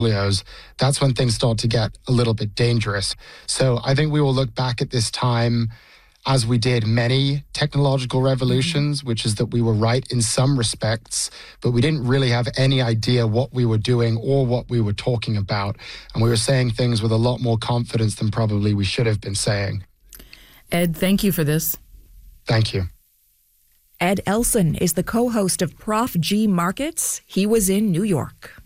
portfolios, that's when things start to get a little bit dangerous. So I think we will look back at this time as we did many technological revolutions, which is that we were right in some respects, but we didn't really have any idea what we were doing or what we were talking about. And we were saying things with a lot more confidence than probably we should have been saying. Ed, thank you for this. Thank you. Ed Elson is the co-host of Prof G Markets. He was in New York.